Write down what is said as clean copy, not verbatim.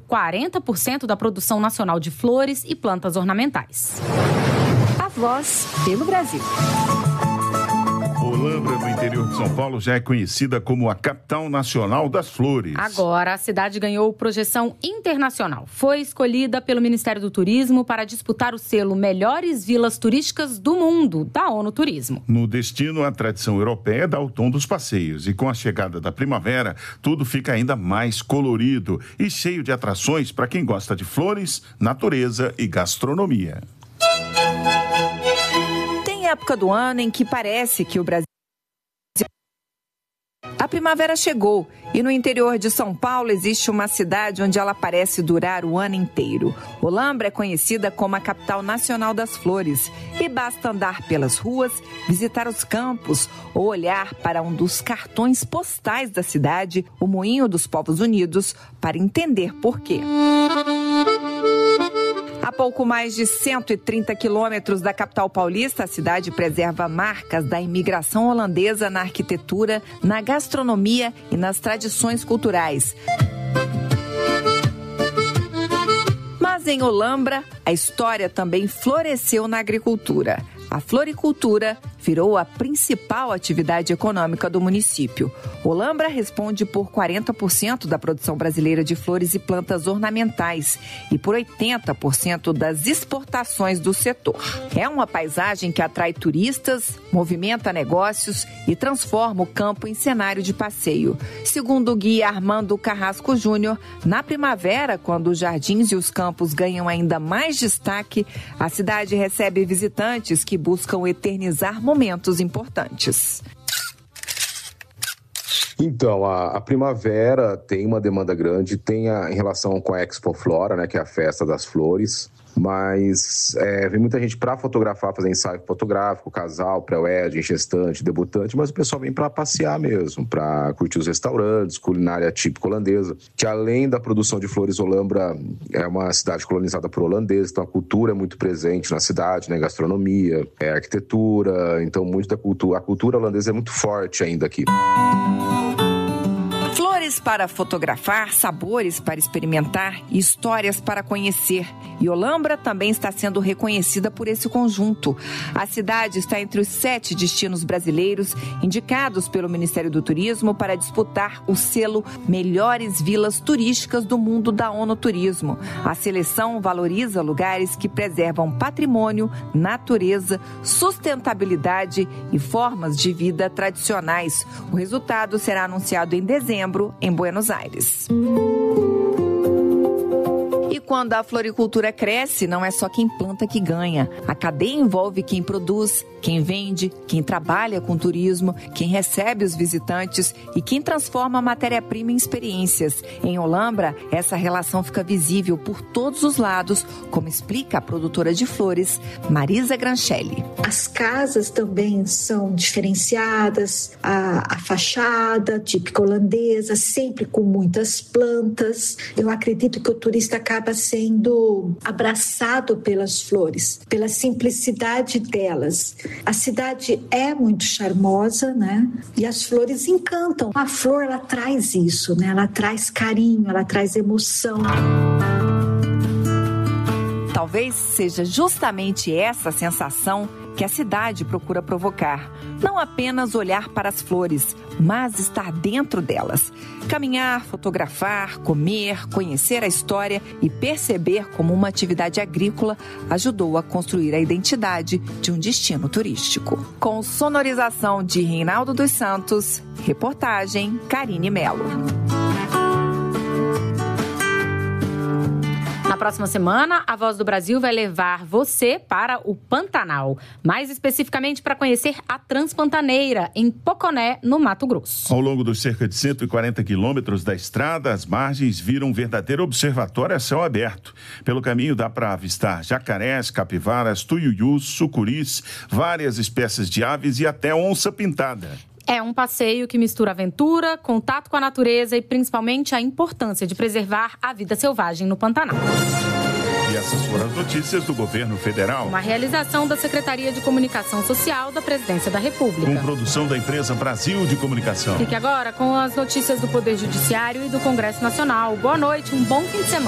40% da produção nacional de flores e plantas ornamentais. A Voz pelo Brasil. Olambra, no interior de São Paulo, já é conhecida como a capital nacional das flores. Agora, a cidade ganhou projeção internacional. Foi escolhida pelo Ministério do Turismo para disputar o selo Melhores Vilas Turísticas do Mundo, da ONU Turismo. No destino, a tradição europeia dá o tom dos passeios. E com a chegada da primavera, tudo fica ainda mais colorido e cheio de atrações para quem gosta de flores, natureza e gastronomia. Tem época do ano em que parece que o Brasil... A primavera chegou e no interior de São Paulo existe uma cidade onde ela parece durar o ano inteiro. Olambra é conhecida como a capital nacional das flores e basta andar pelas ruas, visitar os campos ou olhar para um dos cartões postais da cidade, o Moinho dos Povos Unidos, para entender por quê. A pouco mais de 130 quilômetros da capital paulista, a cidade preserva marcas da imigração holandesa na arquitetura, na gastronomia e nas tradições culturais. Mas em Olambra, a história também floresceu na agricultura. A floricultura virou a principal atividade econômica do município. Olambra responde por 40% da produção brasileira de flores e plantas ornamentais e por 80% das exportações do setor. É uma paisagem que atrai turistas, movimenta negócios e transforma o campo em cenário de passeio. Segundo o guia Armando Carrasco Júnior, na primavera, quando os jardins e os campos ganham ainda mais destaque, a cidade recebe visitantes que buscam eternizar momentos importantes. Então, a primavera tem uma demanda grande, em relação com a Expo Flora, né, que é a festa das flores, mas vem muita gente para fotografar, fazer ensaio fotográfico, casal, pré-wedding, gestante, debutante, mas o pessoal vem para passear mesmo, para curtir os restaurantes, culinária típica holandesa, que além da produção de flores, Olambra é uma cidade colonizada por holandeses, então a cultura é muito presente na cidade, né, gastronomia, arquitetura, então muito da cultura, a cultura holandesa é muito forte ainda aqui. Flores para fotografar, sabores para experimentar e histórias para conhecer. E Olambra também está sendo reconhecida por esse conjunto. A cidade está entre os 7 destinos brasileiros indicados pelo Ministério do Turismo para disputar o selo Melhores Vilas Turísticas do Mundo da ONU Turismo. A seleção valoriza lugares que preservam patrimônio, natureza, sustentabilidade e formas de vida tradicionais. O resultado será anunciado em dezembro, em Buenos Aires. E quando a floricultura cresce, não é só quem planta que ganha. A cadeia envolve quem produz, quem vende, quem trabalha com turismo, quem recebe os visitantes e quem transforma a matéria-prima em experiências. Em Olambra, essa relação fica visível por todos os lados, como explica a produtora de flores, Marisa Granchelli. As casas também são diferenciadas, a fachada típica holandesa, sempre com muitas plantas. Eu acredito que o turista acaba sendo abraçado pelas flores, pela simplicidade delas. A cidade é muito charmosa, né? E as flores encantam. A flor, ela traz isso, né? Ela traz carinho, ela traz emoção. Talvez seja justamente essa sensação que a cidade procura provocar. Não apenas olhar para as flores, mas estar dentro delas. Caminhar, fotografar, comer, conhecer a história e perceber como uma atividade agrícola ajudou a construir a identidade de um destino turístico. Com sonorização de Reinaldo dos Santos, reportagem Karine Melo. Na próxima semana, a Voz do Brasil vai levar você para o Pantanal. Mais especificamente para conhecer a Transpantaneira, em Poconé, no Mato Grosso. Ao longo dos cerca de 140 quilômetros da estrada, as margens viram um verdadeiro observatório a céu aberto. Pelo caminho dá para avistar jacarés, capivaras, tuiuius, sucuris, várias espécies de aves e até onça-pintada. É um passeio que mistura aventura, contato com a natureza e principalmente a importância de preservar a vida selvagem no Pantanal. E essas foram as notícias do governo federal. Uma realização da Secretaria de Comunicação Social da Presidência da República. Com produção da empresa Brasil de Comunicação. Fique agora com as notícias do Poder Judiciário e do Congresso Nacional. Boa noite, um bom fim de semana.